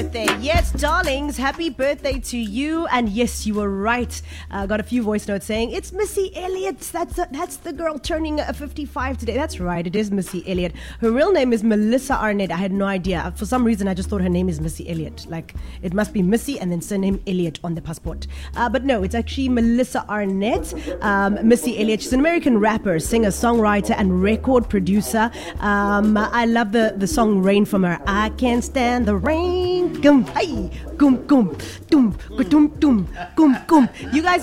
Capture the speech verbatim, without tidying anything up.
birthday. Yes, darlings, happy birthday to you. And yes, you were right. I uh, got a few voice notes saying, it's Missy Elliott. That's the, that's the girl turning uh, fifty-five today. That's right, it is Missy Elliott. Her real name is Melissa Arnett. I had no idea. For some reason, I just thought her name is Missy Elliott. Like, it must be Missy and then surname Elliott on the passport. Uh, but no, it's actually Melissa Arnett. Um, Missy Elliott. She's an American rapper, singer, songwriter, and record producer. Um, I love the, the song Rain from her. I can't stand the rain. Gum, hey, gum, gum, dum, gum, dum, gum, gum. You guys